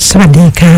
สวัสดีค่ะ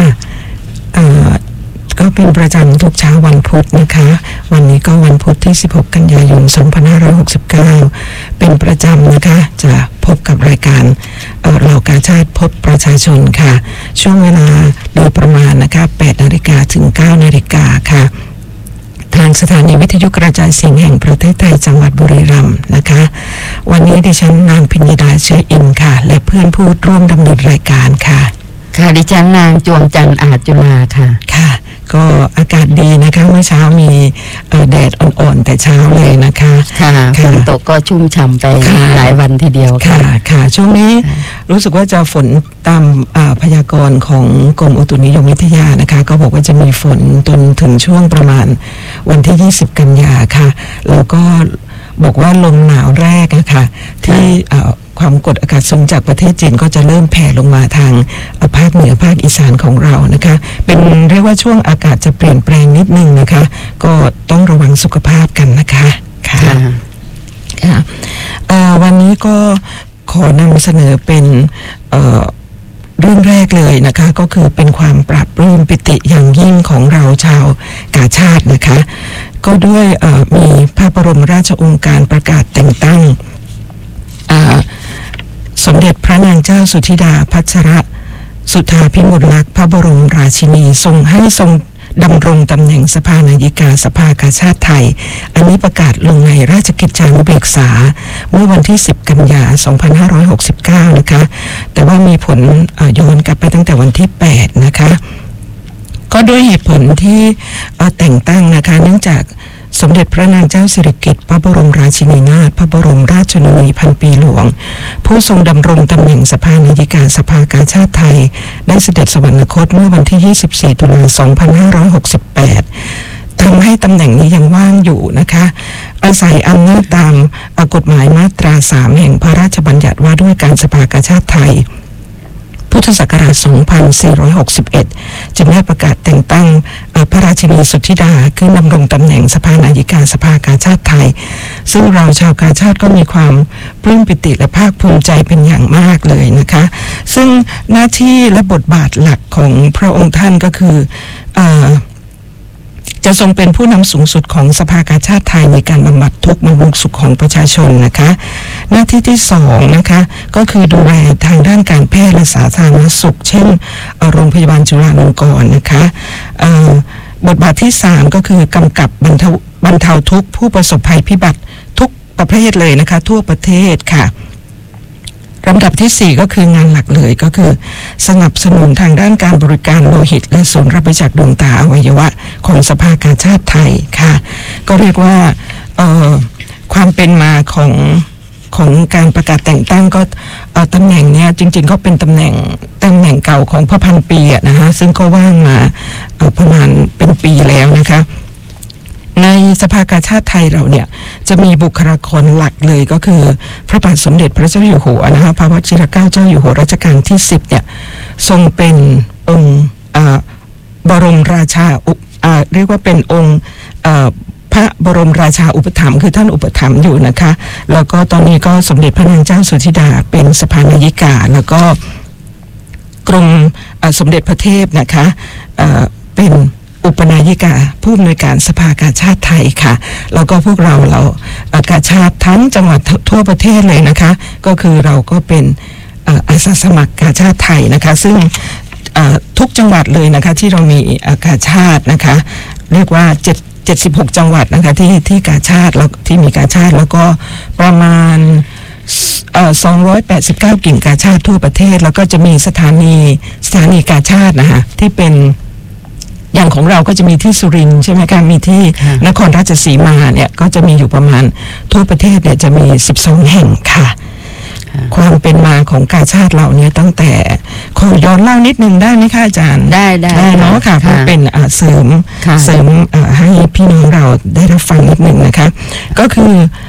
ก็เป็นประจำทุกเช้าวันพุธนะคะวันนี้ก็วันพุธที่16กันยายน2569เป็นประจำนะคะจะพบกับรายการเหล่ากาชาติพบประชาชนค่ะช่วงเวลาโดยประมาณนะคะ8 นาฬิกาถึง 9 นาฬิกาค่ะทางสถานีวิทยุกระจายเสียงแห่งประเทศไทยจังหวัดบุรีรัมย์นะคะวันนี้ดิฉันนางพิญญดาเชื้ออินค่ะและเพื่อนผู้ร่วมดำเนินรายการค่ะดิฉันนางจวงจันทร์อาจจุฬาค่ะก็อากาศดีนะคะเมื่อเช้ามีแดดอ่อนๆแต่เช้าเลยนะคะฝนตกก็ชุ่มฉ่ำไปหลายวันทีเดียวค่ะช่วงนี้รู้สึกว่าจะฝนตามพยากรณ์ของกรมอุตุนิยมวิทยานะคะก็บอกว่าจะมีฝนจนถึงช่วงประมาณวันที่20กันยาค่ะแล้วก็บอกว่าลมหนาวแรกนะคะที่ความกดอากาศสูงจากประเทศจีนก็จะเริ่มแผ่ลงมาทางภาคเหนือภาคอีสานของเรานะคะเป็นเรียกว่าช่วงอากาศจะเปลี่ยนแปลงนิดนึงนะคะก็ต้องระวังสุขภาพกันนะคะค่ะวันนี้ก็ขอนำเสนอเป็นเรื่องแรกเลยนะคะก็คือเป็นความปราบปลื้มปิติอย่างยิ่งของเราชาวกาชาตินะคะก็ด้วยมีพระบรมราชโองการประกาศแต่งตั้งสมเด็จพระนางเจ้าสุธิดาพัชรสุธาพิมลลักษณ์พระบรมราชินีทรงให้ทรงดำรงตำแหน่งสภานายิกาสภากาชาติไทยอันนี้ประกาศลงในราชกิจจานุเบกษาเมื่อวันที่10กันยายน2569นะคะแต่ว่ามีผลย้อนกลับไปตั้งแต่วันที่8นะคะก็ด้วยเหตุผลที่แต่งตั้งนะคะเนื่องจากสมเด็จพระนางเจ้าสิริกิติ์พระบรมราชินีนาถพระบรมราชชนนีพันปีหลวงผู้ทรงดำรงตำแหน่งสภานายิกาสภากาชาติไทยได้เสด็จสวรรคตเมื่อวันที่24ตุลาคม2568ทำให้ตำแหน่งนี้ยังว่างอยู่นะคะอาศัยอำนาจตามกฎหมายมาตรา3แห่งพระราชบัญญัติว่าด้วยการสภากาชาติไทยพุทธศักราช2461จึงได้ประกาศแต่งตั้งพระราชินีสุธิดาขึ้นดำรงตำแหน่งสภานายิกาสภากาชาติไทยซึ่งเราชาวกาชาติก็มีความปลื้มปิติและภาคภูมิใจเป็นอย่างมากเลยนะคะซึ่งหน้าที่และบทบาทหลักของพระองค์ท่านก็คือจะทรงเป็นผู้นำสูงสุดของสภากาชาติไทยในการบำบัดทุกข์บำรุงสุขของประชาชนนะคะหน้าที่ที่2นะคะก็คือดูแลทางด้านการแพทย์และสาธารณสุขเช่นโรงพยาบาลจุฬาลงกรณ์นะคะบทบาทที่3ก็คือกำกับบรรเทาทุกข์ผู้ประสบภัยพิบัติทุกประเภทเลยนะคะทั่วประเทศค่ะลำดับที่4ก็คืองานหลักเลยก็คือสนับสนุนทางด้านการบริการโลหิตและศูนย์รับบริจาคดวงตาอวัยวะของสภากาชาติไทยค่ะก็เรียกว่าความเป็นมาของการประกาศแต่งตั้งก็ตำแหน่งเนี้ยจริงๆก็เป็นตำแหน่งเก่าของพระพันปีนะคะซึ่งก็ว่างมาประมาณเป็นปีแล้วนะคะในสภากาชาติไทยเราเนี่ยจะมีบุคลากรหลักเลยก็คือพระบาทสมเด็จพระเจ้าอยู่หัวนะคะพระวชิรเกล้าเจ้าอยู่หัวรัชกาลที่10เนี่ยทรงเป็นองค์บรมราชาเรียกว่าเป็นองค์พระบรมราชาอุปถัมภ์คือท่านอุปถัมภ์อยู่นะคะแล้วก็ตอนนี้ก็สมเด็จพระนางเจ้าสุธิดาเป็นสภานายิกาแล้วก็กรมสมเด็จพระเทพนะคะเป็นอุปนายิกาผู้อำนวยการสภากาชาติไทยค่ะแล้วก็พวกเรากาชาติทั้งจังหวัดทั่วประเทศเลยนะคะก็คือเราก็เป็นอาสาสมัครกาชาติไทยนะคะซึ่งทุกจังหวัดเลยนะคะที่เรามีกาชาตินะคะเรียกว่า76จังหวัดนะคะที่กาชาติแล้วที่มีกาชาติแล้วก็ประมาณ289กิ่งกาชาติทั่วประเทศแล้วก็จะมีสถานีกาชาตินะคะที่เป็นอย่างของเราก็จะมีที่สุรินทร์ใช่ไหมคะมีที่นครราชสีมาเนี่ยก็จะมีอยู่ประมาณทั่วประเทศเนี่ยจะมี12แห่งค่ะความเป็นมาของกาชาติเราเนี่ยตั้งแต่ขอย้อนเล่านิดนึงได้ไหมคะอาจารย์ได้เนาะค่ะเพื่อเป็นเสริมให้พี่น้องเราได้รับฟังนิดนึงนะคะก็คือ